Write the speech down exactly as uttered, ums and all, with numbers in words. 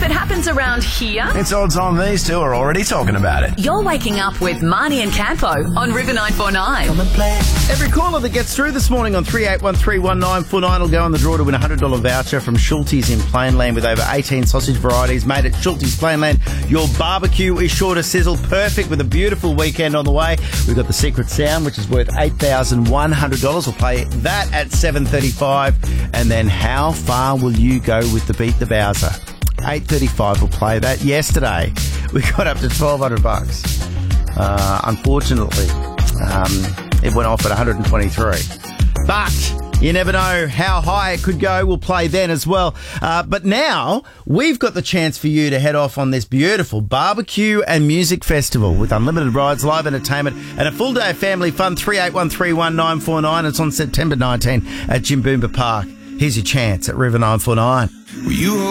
If it happens around here, It's odds on these two are already talking about it. you're waking up with Marnie and Campo on River nine four nine. Every caller that gets through this morning on three eight one three one nine four nine will go on the draw to win a one hundred dollars voucher from Schulte's in Plainland with over eighteen sausage varieties made at Schulte's Plainland. Your barbecue is sure to sizzle, perfect with a beautiful weekend on the way. We've got the Secret Sound, which is worth eight thousand one hundred dollars. We'll play that at seven thirty-five. And then how far will you go with the Beat the Bowser? eight thirty-five, we'll play that. Yesterday, we got up to twelve hundred bucks. Uh, unfortunately, um, it went off at one hundred twenty-three. But you never know how high it could go. We'll play then as well. Uh, but now we've got the chance for you to head off on this beautiful barbecue and music festival with unlimited rides, live entertainment, and a full day of family fun. three eight one three one nine four nine. It's on September nineteenth at Jimboomba Park. Here's your chance at River nine four nine. You